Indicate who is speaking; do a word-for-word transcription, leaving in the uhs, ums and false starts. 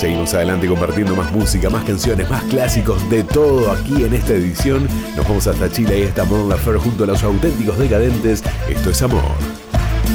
Speaker 1: Seguimos adelante compartiendo más música, más canciones, más clásicos, de todo aquí en esta edición. Nos vamos hasta Chile y está Mon Laferte junto a los Auténticos Decadentes. Esto es Amor.